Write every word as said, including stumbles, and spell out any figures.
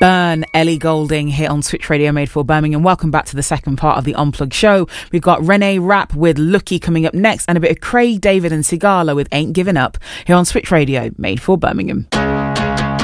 Burn, Ellie Goulding here on Switch Radio Made for Birmingham. Welcome back to the second part of the Unplugged show. We've got Renee Rapp with Lookie coming up next and a bit of Craig David and Sigala with Ain't Giving Up here on Switch Radio Made for Birmingham.